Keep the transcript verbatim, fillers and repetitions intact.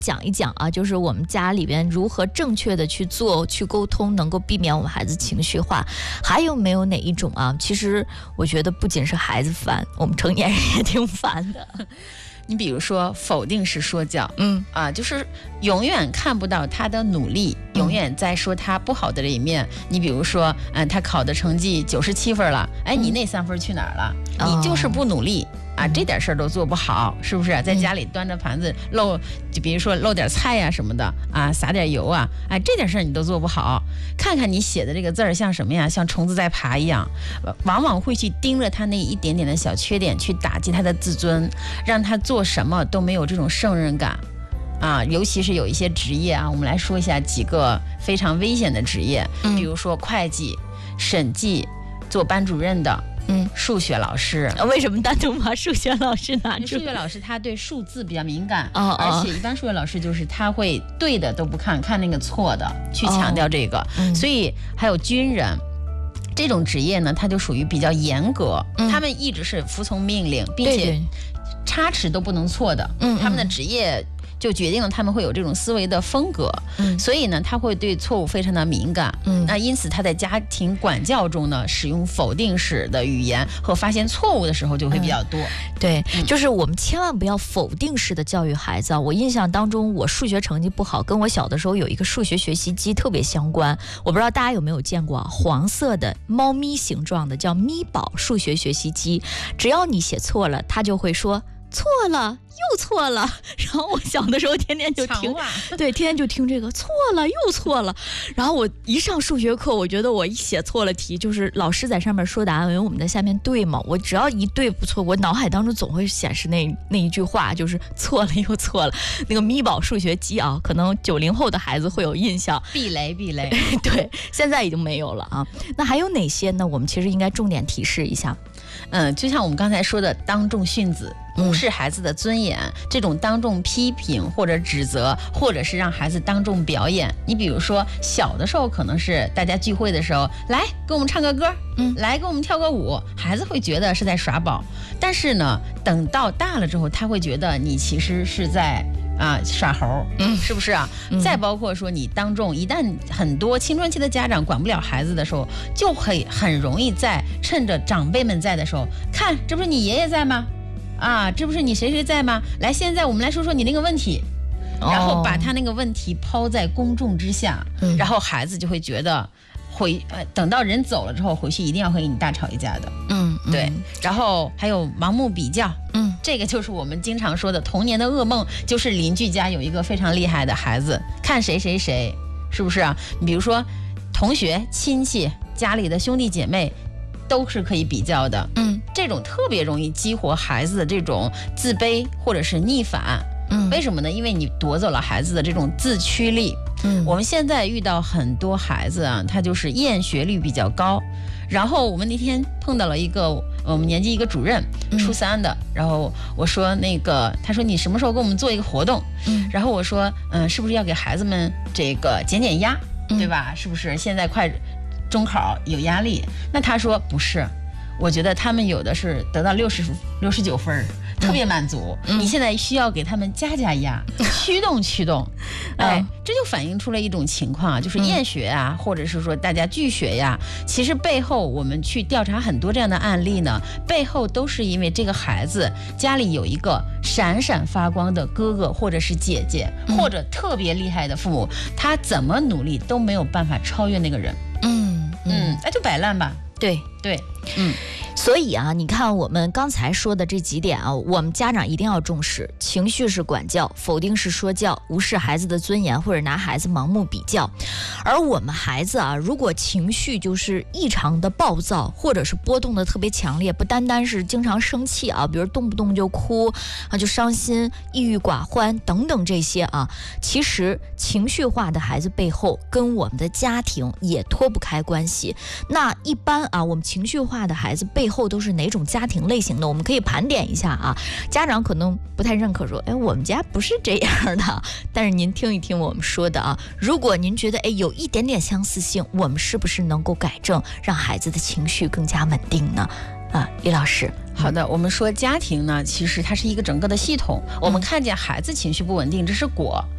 讲一讲啊，就是我们家里边如何正确的去做、去沟通，能够避免我们孩子情绪化。还有没有哪一种啊？其实我觉得不仅是孩子烦，我们成年人也挺烦的。 你比如说否定式说教， 嗯啊，就是永远看不到他的努力，永远在说他不好的这一面。你比如说，嗯，他考的成绩九十七分了，哎，你那三分去哪儿了？ 哦你就是不努力。啊，这点事儿都做不好，是不是？在家里端着盘子漏，就比如说漏点菜呀、什么的啊，撒点油啊，哎，这点事儿你都做不好。看看你写的这个字儿像什么呀？像虫子在爬一样，往往会去盯着他那一点点的小缺点，去打击他的自尊，让他做什么都没有这种胜任感。啊，尤其是有一些职业啊，我们来说一下几个非常危险的职业， 嗯、 比如说会计、审计、做班主任的。嗯，数学老师为什么单独把数学老师拿出？ 数学老师他对数字比较敏感， 哦哦， 而且一般数学老师就是他会对的都不看，看那个错的，去强调这个。哦嗯、所以还有军人这种职业呢，他就属于比较严格，嗯、他们一直是服从命令，并且差池都不能错的。嗯，他们的职业就决定了他们会有这种思维的风格，嗯，所以呢，他会对错误非常的敏感，嗯，那因此他在家庭管教中呢，使用否定式的语言和发现错误的时候就会比较多。嗯、 对，嗯、就是我们千万不要否定式的教育孩子啊。我印象当中，我数学成绩不好，跟我小的时候有一个数学学习机特别相关。我不知道大家有没有见过啊，黄色的猫咪形状的叫咪宝数学学习机，只要你写错了，它就会说错了。又错了，然后我小的时候天天就听，对，天天就听这个错了又错了，然后我一上数学课，我觉得我一写错了题，就是老师在上面说答案，因为我们在下面对嘛，我只要一对不错，我脑海当中总会显示那那一句话，就是错了又错了。那个咪宝数学机啊，可能九零后的孩子会有印象， 避雷避雷， 对，现在已经没有了啊。那还有哪些呢？我们其实应该重点提示一下。 嗯，就像我们刚才说的，当众训子，无视孩子的尊严，嗯、这种当众批评或者指责，或者是让孩子当众表演。你比如说，小的时候可能是大家聚会的时候，来给我们唱个歌，嗯，来给我们跳个舞，孩子会觉得是在耍宝。但是呢，等到大了之后，他会觉得你其实是在。啊，耍猴，嗯，是不是啊？嗯、再包括说，你当众一旦很多青春期的家长管不了孩子的时候，就会很容易在趁着长辈们在的时候，看，这不是你爷爷在吗？啊，这不是你谁谁在吗？来，现在我们来说说你那个问题，然后把他那个问题抛在公众之下，哦、然后孩子就会觉得。回呃，等到人走了之后，回去一定要和你大吵一架的。嗯，对。然后还有盲目比较，嗯，这个就是我们经常说的童年的噩梦，就是邻居家有一个非常厉害的孩子，看谁谁谁，是不是啊？你比如说同学、亲戚、家里的兄弟姐妹，都是可以比较的。嗯，这种特别容易激活孩子的这种自卑或者是逆反。嗯，为什么呢？因为你夺走了孩子的这种自驱力。嗯，我们现在遇到很多孩子啊，他就是厌学率比较高。然后我们那天碰到了一个我们年级一个主任，初三的。嗯、然后我说那个，他说你什么时候给我们做一个活动？嗯，然后我说，嗯，是不是要给孩子们这个减减压，嗯、对吧？是不是现在快中考有压力？那他说不是，我觉得他们有的是得到六十六十九分。特别满足，嗯、你现在需要给他们加加压，驱动驱动，哎，这就反映出了一种情况，就是厌学啊，嗯、或者是说大家拒学呀。其实背后我们去调查很多这样的案例呢，背后都是因为这个孩子家里有一个闪闪发光的哥哥或者是姐姐，嗯、或者特别厉害的父母，他怎么努力都没有办法超越那个人。嗯嗯，那就摆烂吧。 对对，嗯。 所以啊，你看我们刚才说的这几点啊，我们家长一定要重视：情绪式管教、否定式说教、无视孩子的尊严，或者拿孩子盲目比较。而我们孩子啊，如果情绪就是异常的暴躁，或者是波动的特别强烈，不单单是经常生气啊，比如动不动就哭啊，就伤心、抑郁寡欢等等这些啊，其实情绪化的孩子背后跟我们的家庭也脱不开关系。那一般啊，我们情绪化的孩子背后都是哪种家庭类型的？我们可以盘点一下啊。家长可能不太认可说，哎，我们家不是这样的。但是您听一听我们说的啊，如果您觉得哎有一点点相似性，我们是不是能够改正，让孩子的情绪更加稳定呢？啊，李老师。 好的，我们说家庭呢，其实它是一个整个的系统。我们看见孩子情绪不稳定，这是果，